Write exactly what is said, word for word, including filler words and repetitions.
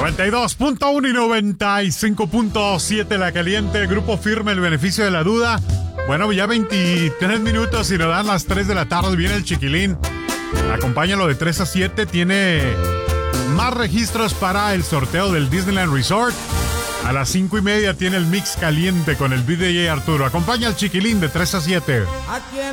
noventa y dos punto uno y noventa y cinco punto siete La Caliente. Grupo Firme, el beneficio de la duda. Bueno, ya veintitrés minutos y nos dan las tres de la tarde. Viene el Chiquilín. Acompáñalo de tres a siete. Tiene más registros para el sorteo del Disneyland Resort. A las cinco y media tiene el Mix Caliente con el D J Arturo. Acompaña al Chiquilín de tres a siete.